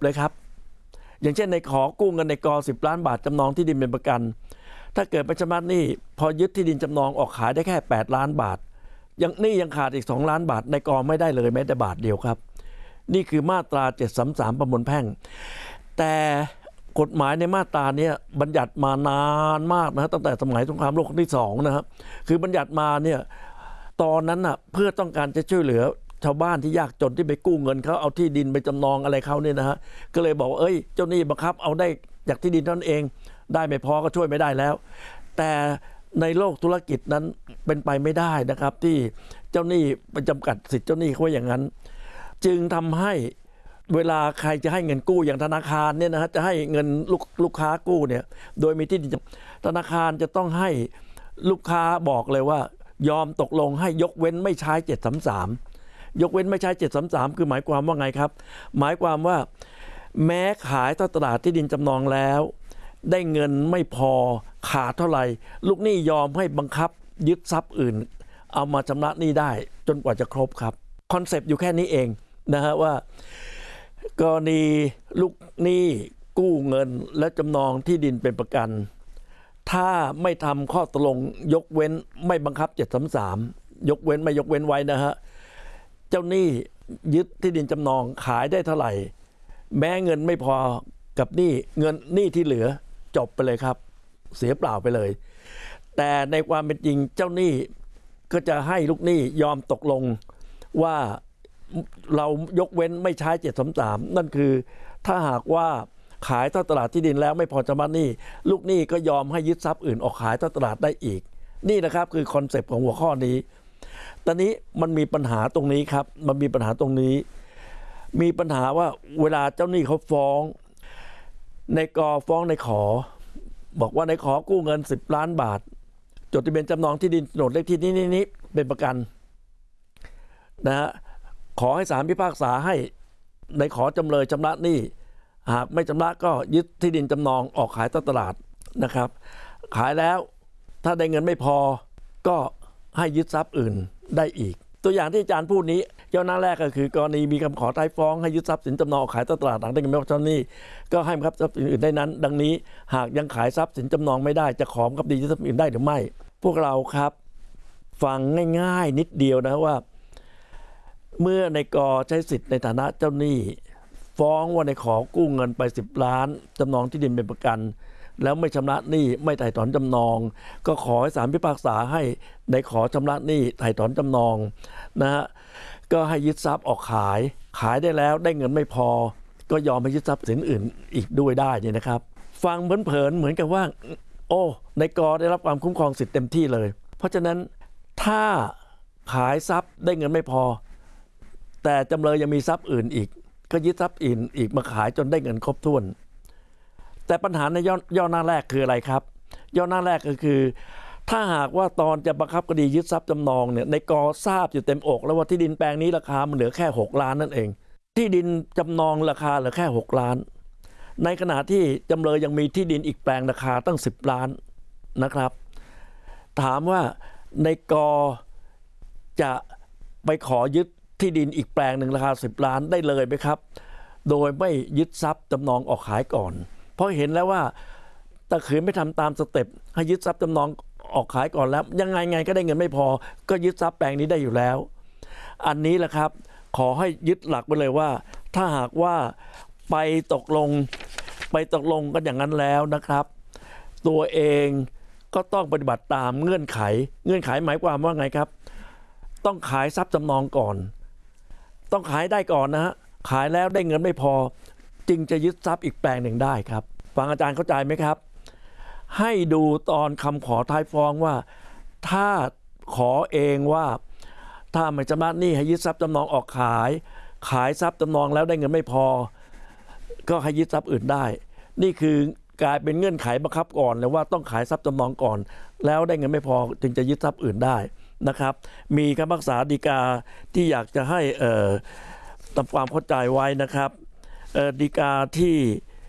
เลยครับอย่างเช่นในขอกู้เงินในก10 ล้านบาทจำนองที่ดินเป็นประกันถ้าเกิดไปชำระหนี้พอยึดที่ดินจำนองออกขายได้แค่8 ล้านบาทยังขาดอีก2 ล้านบาทในกไม่ได้เลยแม้แต่บาทเดียวครับนี่คือมาตรา733ประมวลแพ่งแต่กฎหมายในมาตรานี้บัญญัติมานานมากนะตั้งแต่สมัยสงครามโลกครั้งที่2นะครับคือบัญญัติมาเนี่ยตอนนั้นนะเพื่อต้องการจะช่วยเหลือชาวบ้านที่ยากจนที่ไปกู้เงินเขาเอาที่ดินไปจำนองอะไรเขาเนี่ยนะฮะก็เลยบอกเจ้าหนี้บังคับเอาได้จากที่ดินเท่านั้นเองได้ไม่พอก็ช่วยไม่ได้แล้วแต่ในโลกธุรกิจนั้นเป็นไปไม่ได้นะครับที่เจ้าหนี้ไปจำกัดสิทธิ์เจ้าหนี้เขาไว้อย่างนั้นจึงทำให้เวลาใครจะให้เงินกู้อย่างธนาคารเนี่ยนะฮะจะให้เงินลูกค้ากู้เนี่ยโดยมีที่ดินธนาคารจะต้องให้ลูกค้าบอกเลยว่ายอมตกลงให้ยกเว้นไม่ใช้733ยกเว้นไม่ใช้733คือหมายความว่าไงครับหมายความว่าแม้ขายท่อตลาดที่ดินจำนองแล้วได้เงินไม่พอขาดเท่าไหร่ลูกหนี้ยอมให้บังคับยึดทรัพย์อื่นเอามาชำระหนี้ได้จนกว่าจะครบครับคอนเซปต์อยู่แค่นี้เองนะฮะว่ากรณีลูกหนี้กู้เงินและจำนองที่ดินเป็นประกันถ้าไม่ทำข้อตกลงยกเว้นไม่บังคับ733ยกเว้นไม่ยกเว้นไว้นะฮะเจ้าหนี้ยึดที่ดินจำนองขายได้เท่าไหร่แม้เงินไม่พอกับหนี้ที่เหลือจบไปเลยครับเสียเปล่าไปเลยแต่ในความเป็นจริงเจ้าหนี้ก็จะให้ลูกหนี้ยอมตกลงว่าเรายกเว้นไม่ใช้733นั่นคือถ้าหากว่าขายท่อตลาดที่ดินแล้วไม่พอชำระหนี้ลูกหนี้ก็ยอมให้ยึดทรัพย์อื่นออกขายท่อตลาดได้อีกนี่นะครับคือคอนเซปต์ของหัวข้อนี้ตอนนี้มันมีปัญหาตรงนี้ครับมันมีปัญหาตรงนี้มีปัญหาว่าเวลาเจ้าหนี้เขาฟ้องในกฟ้องในขอบอกว่าในขอกู้เงิน10 ล้านบาทจดทะเบียนจำนองที่ดินโฉนดเลขที่นี้เป็นประกันนะฮะขอให้ศาลพิพากษาให้ในขอจำเลยชำระหนี้หากไม่ชำระก็ยึดที่ดินจำนองออกขายตลาดนะครับขายแล้วถ้าได้เงินไม่พอก็ให้ยึดทรัพย์อื่นได้อีกตัวอย่างที่อาจารย์พูดนี้ย่อหน้าแรกก็คือกรณีมีคำขอท้ายฟ้องให้ยึดทรัพย์สินจำนองขายตลาดหลังได้เงินไม่พอชำระหนี้ก็ให้บังคับทรัพย์สินอื่นได้นั้นดังนี้หากยังขายทรัพย์สินจำนองไม่ได้จะขอบังคับคดียึดทรัพย์อื่นได้หรือไม่พวกเราครับฟังง่ายๆนิดเดียวนะว่าเมื่อในกใช้สิทธิ์ในฐานะเจ้าหนี้ฟ้องว่าในขอกู้เงินไป10 ล้านจำนองที่ดินเป็นประกันแล้วไม่ชำระหนี้ไม่ไถ่ถอนจำนองก็ขอให้ศาลพิพากษาให้ในขอชำระหนี้ไถ่ถอนจำนองนะฮะก็ให้ยึดทรัพย์ออกขายได้แล้วได้เงินไม่พอก็ยอมให้ยึดทรัพย์สินอื่นอีกด้วยได้นี่นะครับฟังเผินๆเหมือนกับว่าโอ้ในกได้รับความคุ้มครองสิทธิ์เต็มที่เลยเพราะฉะนั้นถ้าขายทรัพย์ได้เงินไม่พอแต่จำเลยยังมีทรัพย์อื่นอีกก็ยึดทรัพย์อื่นอีกมาขายจนได้เงินครบถ้วนแต่ปัญหาในย่อหน้าแรกคืออะไรครับย่อหน้าแรกก็คือถ้าหากว่าตอนจะบังคับคดียึดทรัพย์จำนองเนี่ยในกทราบอยู่เต็มอกแล้วว่าที่ดินแปลงนี้ราคามันเหลือแค่6 ล้านนั่นเองที่ดินจำนองราคาเหลือแค่6 ล้านในขณะที่จำเลยยังมีที่ดินอีกแปลงราคาตั้ง10 ล้านนะครับถามว่าในกจะไปขอยึดที่ดินอีกแปลงหนึ่งราคา10 ล้านได้เลยไหมครับโดยไม่ยึดทรัพย์จำนองออกขายก่อนเพราะเห็นแล้วว่าถ้าขืนไม่ทำตามสเต็ปให้ยึดทรัพย์จำนองออกขายก่อนแล้วยังไงก็ได้เงินไม่พอก็ยึดทรัพย์แปลงนี้ได้อยู่แล้วอันนี้แหละครับขอให้ยึดหลักไปเลยว่าถ้าหากว่าไปตกลงกันอย่างนั้นแล้วนะครับตัวเองก็ต้องปฏิบัติตามเงื่อนไขหมายความว่าไงครับต้องขายทรัพย์จำนองก่อนต้องขายได้ก่อนนะฮะขายแล้วได้เงินไม่พอจึงจะยึดทรัพย์อีกแปลงหนึ่งได้ครับฟังอาจารย์เข้าใจไหมครับให้ดูตอนคำขอท้ายฟ้องว่าถ้าขอเองว่าถ้าไม่ชำระหนี้ให้ยึดทรัพย์จำนองออกขายทรัพย์จำนองแล้วได้เงินไม่พอก็ให้ยึดทรัพย์อื่นได้นี่คือกลายเป็นเงื่อนไขบังคับก่อนเลยว่าต้องขายทรัพย์จำนองก่อนแล้วได้เงินไม่พอจึงจะยึดทรัพย์อื่นได้นะครับมีคำพิพากษาฎีกาที่อยากจะให้ทำความเข้าใจไว้นะครับฎีกาที่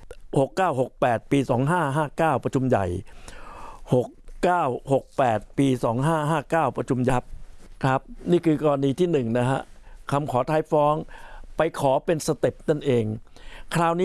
6968ปี2559ประชุมใหญ่6968ปี2559ประชุมยับครับนี่คือกรณีที่1นะฮะคำขอท้ายฟ้องไปขอเป็นสเต็ปนั่นเองคราวนี้